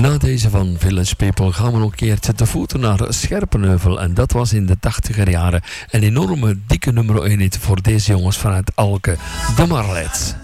Na deze van Village People gaan we nog een keertje te voeten naar Scherpenheuvel. En dat was in de 80er jaren een enorme dikke nummer 1 hit voor deze jongens vanuit Alke, de Marlets.